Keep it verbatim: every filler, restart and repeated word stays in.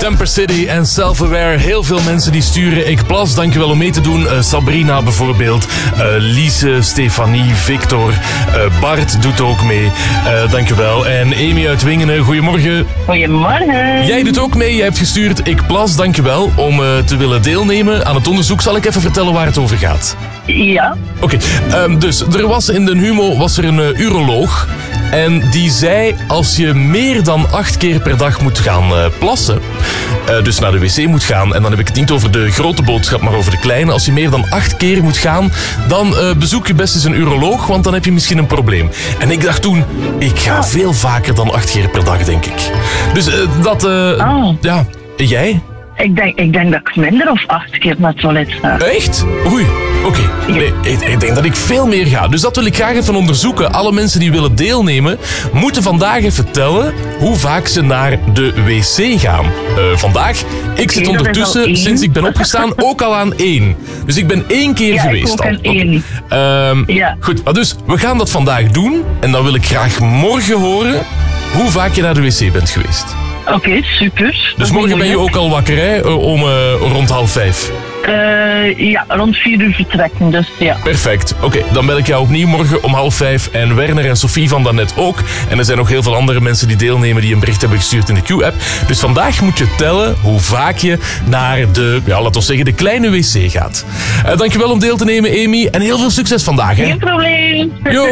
Temper City en Self-Aware. Heel veel mensen die sturen ik plas. Dankjewel om mee te doen. Uh, Sabrina bijvoorbeeld. Uh, Lise, Stefanie, Victor. Uh, Bart doet ook mee. Uh, dankjewel. En Amy uit Wingenen, goedemorgen. Goedemorgen. Jij doet ook mee. Jij hebt gestuurd ik plas. Dankjewel om uh, te willen deelnemen aan het onderzoek. Zal ik even vertellen waar het over gaat? Ja. Oké, okay. um, dus er was in de Humo was er een uh, uroloog. En die zei, als je meer dan acht keer per dag moet gaan uh, plassen, uh, dus naar de wc moet gaan, en dan heb ik het niet over de grote boodschap, maar over de kleine. Als je meer dan acht keer moet gaan, dan uh, bezoek je best eens een uroloog, want dan heb je misschien een probleem. En ik dacht toen, ik ga veel vaker dan acht keer per dag, denk ik. Dus uh, dat, uh, oh. ja, jij? Ik denk, ik denk dat ik minder of acht keer naar het toilet ga. Echt? Oei. Oké, okay. nee, ik, ik denk dat ik veel meer ga. Dus dat wil ik graag even onderzoeken. Alle mensen die willen deelnemen, moeten vandaag even vertellen hoe vaak ze naar de wc gaan. Uh, vandaag, ik zit okay, ondertussen, sinds ik ben opgestaan, ook al aan één. Dus ik ben één keer ja, geweest ik ook al. Okay. één. Um, ja. Goed, dus we gaan dat vandaag doen. En dan wil ik graag morgen horen hoe vaak je naar de wc bent geweest. Oké, okay, super. Dus morgen ben je ook al wakker, hè? Om uh, rond half vijf. Uh, ja, rond vier uur vertrekken, dus ja. Perfect. Oké, okay, dan bel ik jou opnieuw morgen om half vijf. En Werner en Sophie van daarnet ook. En er zijn nog heel veel andere mensen die deelnemen die een bericht hebben gestuurd in de Q-app. Dus vandaag moet je tellen hoe vaak je naar de, ja, laten we zeggen, de kleine wc gaat. Uh, dankjewel om deel te nemen, Amy. En heel veel succes vandaag, hè? Geen probleem. Yo.